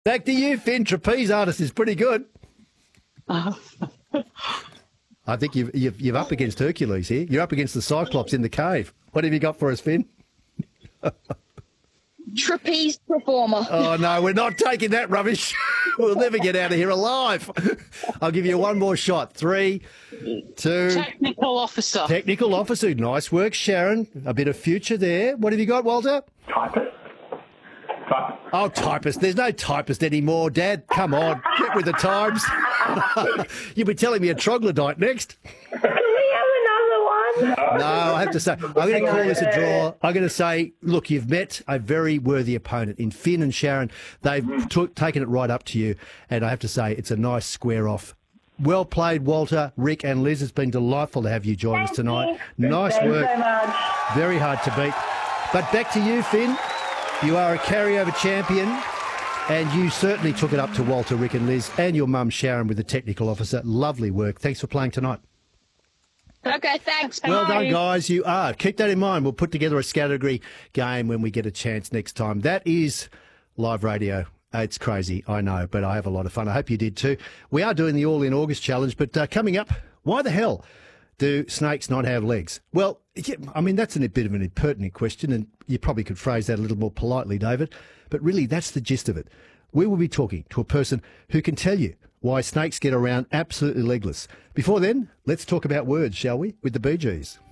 Back to you, Finn. Trapeze artist is pretty good. I think you're up against Hercules here. You're up against the Cyclops in the cave. What have you got for us, Finn? Trapeze performer. Oh, no, we're not taking that rubbish. We'll never get out of here alive. I'll give you one more shot. 3, 2... Technical officer. Technical officer. Nice work, Sharon. A bit of future there. What have you got, Walter? Typist. Oh, typist. There's no typist anymore, Dad. Come on. Get with the times. You'll be telling me a troglodyte next. No, I have to say, I'm going to call this a draw. I'm going to say, look, you've met a very worthy opponent in Finn and Sharon. They've taken it right up to you, and I have to say, it's a nice square off. Well played, Walter, Rick and Liz. It's been delightful to have you join us tonight. Nice work. Thanks so much. Very hard to beat. But back to you, Finn. You are a carryover champion, and you certainly took it up to Walter, Rick and Liz, and your mum, Sharon, with the technical officer. Lovely work. Thanks for playing tonight. Okay, thanks. Bye. Well done, guys. You are. Keep that in mind. We'll put together a category game when we get a chance next time. That is live radio. It's crazy, I know, but I have a lot of fun. I hope you did too. We are doing the All in August challenge, but coming up, why the hell do snakes not have legs? Well, yeah, I mean, that's a bit of an impertinent question, and you probably could phrase that a little more politely, David, but really that's the gist of it. We will be talking to a person who can tell you why snakes get around absolutely legless. Before then, let's talk about words, shall we, with the Bee Gees.